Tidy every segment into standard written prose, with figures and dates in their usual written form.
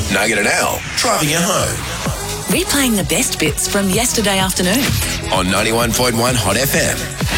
Nugget and Al, driving you home. Replaying the best bits from yesterday afternoon. On 91.1 Hot FM.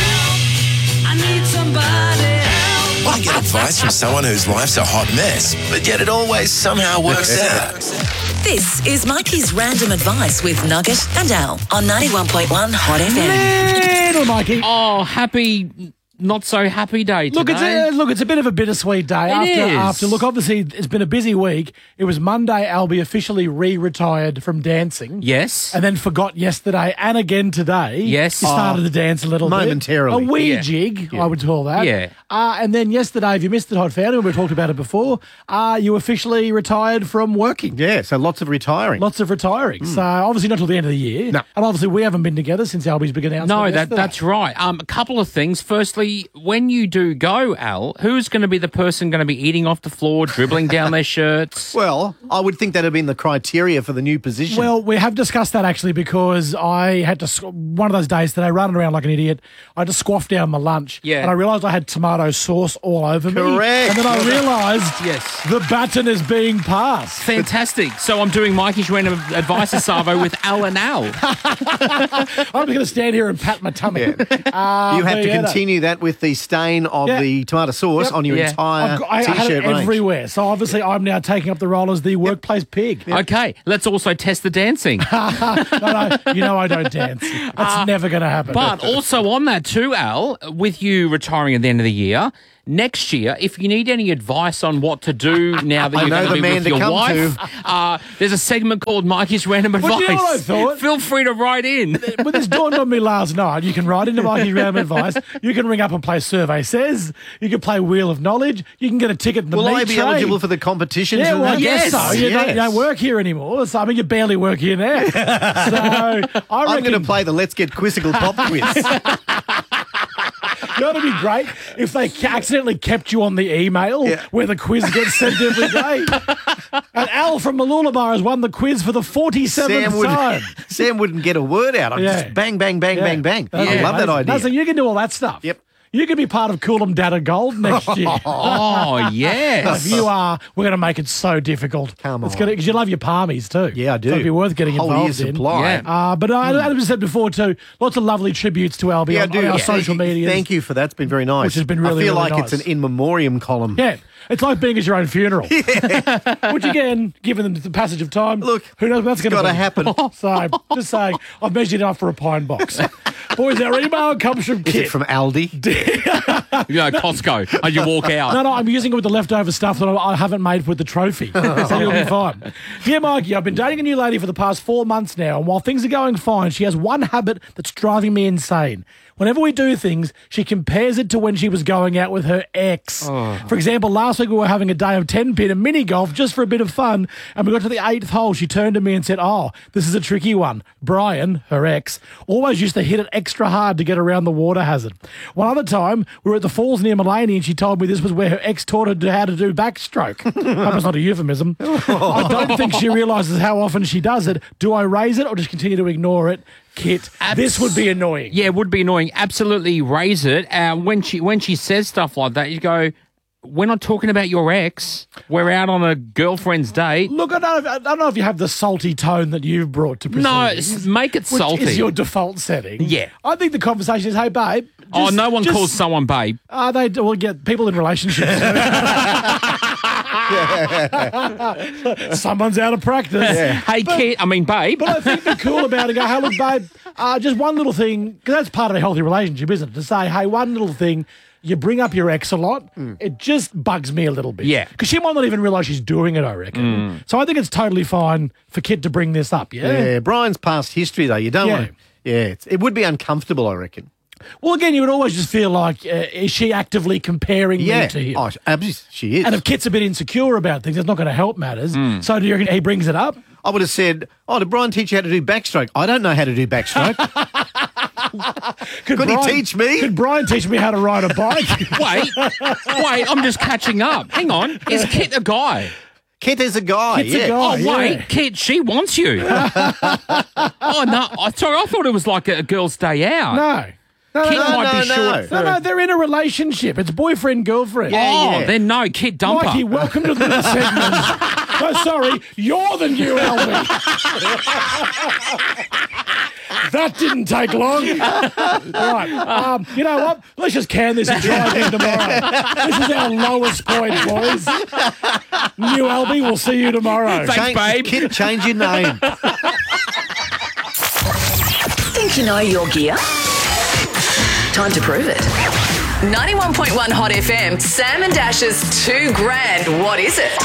I need somebody help. Want to get advice from someone whose life's a hot mess, but yet it always somehow works out? This is Mikey's Random Advice with Nugget and Al on 91.1 Hot FM. Little Mikey. Oh, happy, not so happy day today. It's a bit of a bittersweet day. Look, obviously it's been a busy week. It was Monday. Albie officially retired from dancing. Yes. And then forgot yesterday and again today. Yes. He started to dance a little momentarily. bit. A wee Yeah. jig, I would call that. Yeah. And then yesterday, if you missed it, Hot Family, we talked about it before, you officially retired from working. Yeah, so lots of retiring. Lots of retiring. So obviously not till the end of the year. No. And obviously we haven't been together since Albie's been announced. No, that's right. A couple of things. Firstly, when you do go, Al, who's going to be the person going to be eating off the floor, dribbling down their shirts? Well, I would think that would have been the criteria for the new position. Well, we have discussed that actually because I had to, one of those days today, running around like an idiot, I had to squash down my lunch. Yeah. And I realised I had tomato sauce all over me. Correct. And then I realised Yes. the baton is being passed. Fantastic. So I'm doing Mikey's Random Advice Savo with Al and Al. I'm just going to stand here and pat my tummy. you have to continue that with the stain of the tomato sauce on your Yeah. entire I had T-shirt it range. everywhere. So obviously I'm now taking up the role as the workplace pig. Okay, let's also test the dancing. No, you know I don't dance. That's never going to happen. But also on that too, Al, with you retiring at the end of the year, next year, if you need any advice on what to do now that I you're know going to the be man with to your come wife, there's a segment called Mikey's Random Advice. Well, do you know what I thought? Feel free to write in. But this dawned on me last night. You can write into Mikey's Random Advice. You can ring up and play Survey Says. You can play Wheel of Knowledge. You can get a ticket in the Will meat I be train. eligible for the competitions? Yeah, and well, I that? guess so. You Yes. don't work here anymore. So, I mean, you barely work here now. So, I I'm reckon going to play the Let's Get Quizzical Pop quiz. you know what would be great if they accidentally kept you on the email where the quiz gets sent every day. And Al from Malulabar has won the quiz for the 47th time. Sam wouldn't get a word out. I'm just bang, bang, bang, bang, bang. I love that idea. No, so you can do all that stuff. Yep. You can be part of Coolum Data Gold next year. Oh, yes. If you are, we're going to make it so difficult. Come It's on. because you love your palmies too. Yeah, I do. So it'd be worth getting Whole involved year's in. supply. Yeah. But as I said before too, lots of lovely tributes to Albie Yeah, I on do. our social media. Thank you for that. It's been very nice. Which has been really, I feel really like nice. it's an in memoriam column. Yeah, it's like being at your own funeral. Which again, given them the passage of time, Look, who knows when that's going to gotta happen. So, just saying, I've measured enough for a pine box. Boys, our email comes from Is Kit. it from Aldi? You know, Costco, and you walk out. No, I'm using it with the leftover stuff that I haven't made with the trophy. So you'll be fine. Dear Mikey, I've been dating a new lady for the past 4 months now, and while things are going fine, she has one habit that's driving me insane. Whenever we do things, she compares it to when she was going out with her ex. For example, last week we were having a day of 10-pin and mini golf just for a bit of fun, and we got to the 8th hole. She turned to me and said, "Oh, this is a tricky one. Brian," her ex, "always used to hit it extra hard to get around the water hazard." One other time, we were at the falls near Mullaney, and she told me this was where her ex taught her how to do backstroke. Hope it's not a euphemism. I don't think she realises how often she does it. Do I raise it or just continue to ignore it? Kit, this would be annoying. Yeah, it would be annoying. Absolutely raise it. When she says stuff like that, you go, we're not talking about your ex. We're out on a girlfriend's date. Look, I don't know if you have the salty tone that you've brought to proceedings. No, make it which salty. is your default setting. Yeah. I think the conversation is, hey, babe. No one calls someone babe. They will get people in relationships. Someone's out of practice. Hey, babe. But I think the cool about it, go, hey, look, babe, just one little thing, because that's part of a healthy relationship, isn't it? To say, hey, one little thing, you bring up your ex a lot, it just bugs me a little bit. Yeah. Because she might not even realise she's doing it, I reckon. So I think it's totally fine for Kit to bring this up, Yeah, Brian's past history, though. You don't Yeah. want to. Yeah, it would be uncomfortable, I reckon. Well, again, you would always just feel like, is she actively comparing me to him? Oh, absolutely, she is. And if Kit's a bit insecure about things, it's not going to help matters. So do you reckon he brings it up? I would have said, did Brian teach you how to do backstroke? I don't know how to do backstroke. Could he teach me? Could Brian teach me how to ride a bike? Wait, I'm just catching up. Hang on. Is Kit a guy? Kit is a guy, Kit's a guy. Oh, wait, yeah. Kit, she wants you. Oh, no. Sorry, I thought it was like a girl's day out. No. Kit might be short. No, they're in a relationship. It's boyfriend, girlfriend. Yeah. Then no, Kit dumper. Mikey, welcome to the segment No, sorry, you're the new Albie. That didn't take long. Right. You know what? Let's just can this and try again tomorrow. This is our lowest point, boys. New Albie, we'll see you tomorrow. Thanks, babe. Kid, change your name. Think you know your gear? Time to prove it. 91.1 Hot FM, Sam and Dash's $2,000. What is it?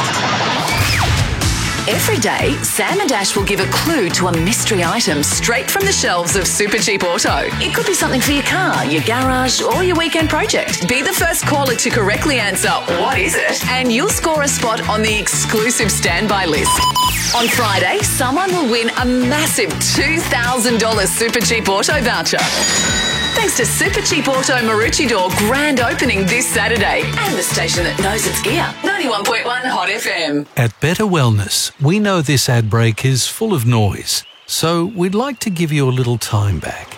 Every day, Sam and Dash will give a clue to a mystery item straight from the shelves of Super Cheap Auto. It could be something for your car, your garage, or your weekend project. Be the first caller to correctly answer, what is it? And you'll score a spot on the exclusive standby list. On Friday, someone will win a massive $2,000 Super Cheap Auto voucher. Thanks to Super Cheap Auto Maroochydore grand opening this Saturday and the station that knows its gear. 91.1 Hot FM. At Better Wellness, we know this ad break is full of noise, so we'd like to give you a little time back.